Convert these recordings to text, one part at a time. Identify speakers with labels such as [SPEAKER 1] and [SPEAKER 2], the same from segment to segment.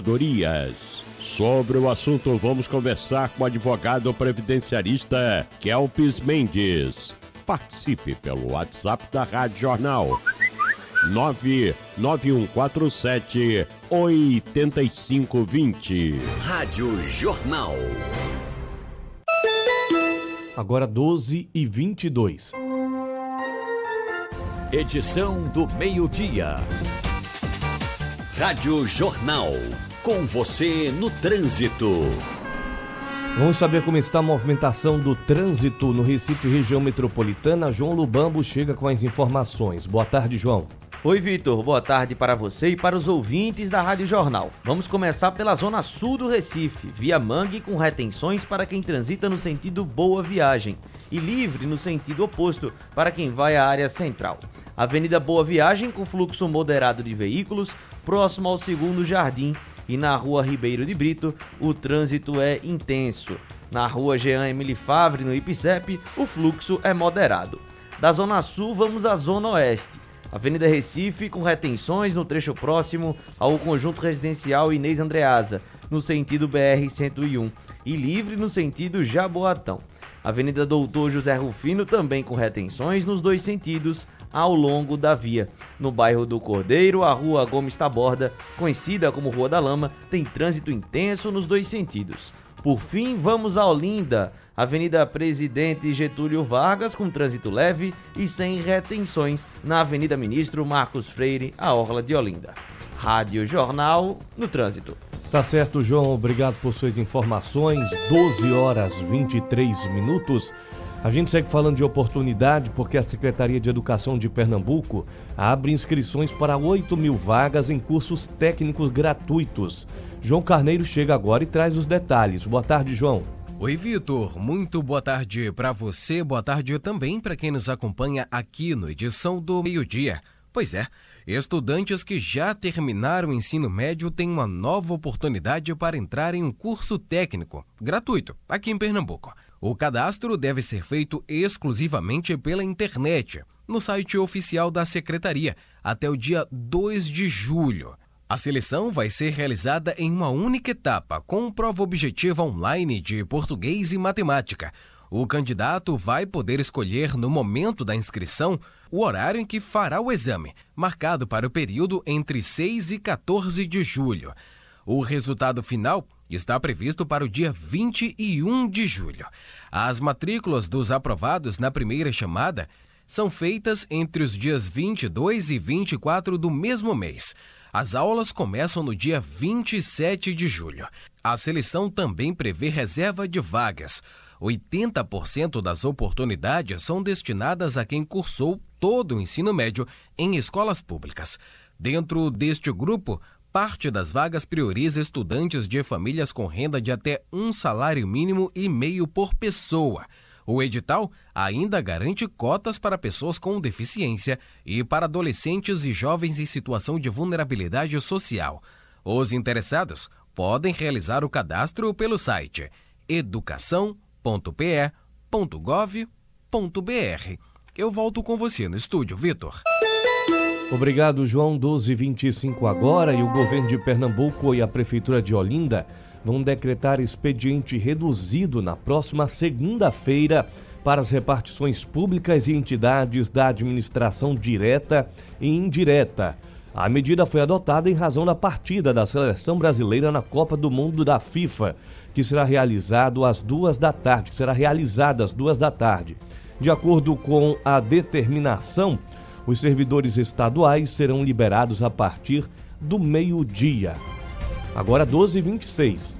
[SPEAKER 1] Sobre o assunto, vamos conversar com o advogado previdenciarista Kelpis Mendes. Participe pelo WhatsApp da Rádio Jornal 99147-8520.
[SPEAKER 2] Rádio Jornal.
[SPEAKER 3] Agora 12h22.
[SPEAKER 2] Edição do meio-dia. Rádio Jornal. Com você no trânsito.
[SPEAKER 3] Vamos saber como está a movimentação do trânsito no Recife, região metropolitana. João Lubambo chega com as informações. Boa tarde, João.
[SPEAKER 4] Oi, Vitor. Boa tarde para você e para os ouvintes da Rádio Jornal. Vamos começar pela zona sul do Recife, via Mangue, com retenções para quem transita no sentido Boa Viagem e livre no sentido oposto para quem vai à área central. Avenida Boa Viagem, com fluxo moderado de veículos, próximo ao Segundo Jardim, e na rua Ribeiro de Brito, o trânsito é intenso. Na rua Jean Emily Favre, no Ipicep, o fluxo é moderado. Da zona sul, vamos à zona oeste. Avenida Recife, com retenções no trecho próximo ao conjunto residencial Inês Andreasa, no sentido BR-101, e livre no sentido Jaboatão. Avenida Doutor José Rufino, também com retenções nos dois sentidos ao longo da via. No bairro do Cordeiro, a rua Gomes Taborda, conhecida como Rua da Lama, tem trânsito intenso nos dois sentidos. Por fim, vamos a Olinda, Avenida Presidente Getúlio Vargas, com trânsito leve e sem retenções na Avenida Ministro Marcos Freire, a orla de Olinda. Rádio Jornal no trânsito.
[SPEAKER 3] Tá certo, João. Obrigado por suas informações. 12h23. A gente segue falando de oportunidade porque a Secretaria de Educação de Pernambuco abre inscrições para 8.000 vagas em cursos técnicos gratuitos. João Carneiro chega agora e traz os detalhes. Boa tarde, João.
[SPEAKER 5] Oi, Vitor. Muito boa tarde para você. Boa tarde também para quem nos acompanha aqui no Edição do Meio-Dia. Pois é, estudantes que já terminaram o ensino médio têm uma nova oportunidade para entrar em um curso técnico gratuito aqui em Pernambuco. O cadastro deve ser feito exclusivamente pela internet, no site oficial da Secretaria, até o dia 2 de julho. A seleção vai ser realizada em uma única etapa, com prova objetiva online de português e matemática. O candidato vai poder escolher, no momento da inscrição, o horário em que fará o exame, marcado para o período entre 6 e 14 de julho. O resultado final está previsto para o dia 21 de julho. As matrículas dos aprovados na primeira chamada são feitas entre os dias 22 e 24 do mesmo mês. As aulas começam no dia 27 de julho. A seleção também prevê reserva de vagas. 80% das oportunidades são destinadas a quem cursou todo o ensino médio em escolas públicas. Dentro deste grupo, parte das vagas prioriza estudantes de famílias com renda de até um salário mínimo e meio por pessoa. O edital ainda garante cotas para pessoas com deficiência e para adolescentes e jovens em situação de vulnerabilidade social. Os interessados podem realizar o cadastro pelo site educação.pe.gov.br. Eu volto com você no estúdio, Vitor.
[SPEAKER 3] Obrigado, João. 12h25 agora, e o governo de Pernambuco e a Prefeitura de Olinda vão decretar expediente reduzido na próxima segunda-feira para as repartições públicas e entidades da administração direta e indireta. A medida foi adotada em razão da partida da seleção brasileira na Copa do Mundo da FIFA, que será realizada às 14h. De acordo com a determinação, os servidores estaduais serão liberados a partir do meio-dia. Agora 12h26.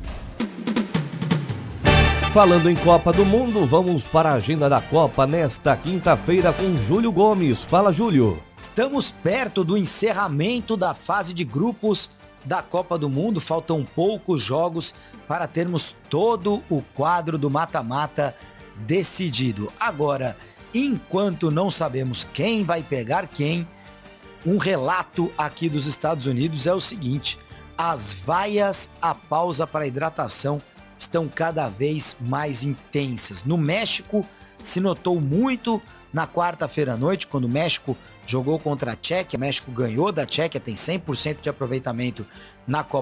[SPEAKER 3] Falando em Copa do Mundo, vamos para a agenda da Copa nesta quinta-feira com Júlio Gomes. Fala, Júlio.
[SPEAKER 6] Estamos perto do encerramento da fase de grupos da Copa do Mundo. Faltam poucos jogos para termos todo o quadro do mata-mata decidido. Agora, enquanto não sabemos quem vai pegar quem, um relato aqui dos Estados Unidos é o seguinte: as vaias à pausa para hidratação estão cada vez mais intensas. No México, se notou muito na quarta-feira à noite, quando o México jogou contra a Tchequia. O México ganhou da Tchequia, tem 100% de aproveitamento na Copa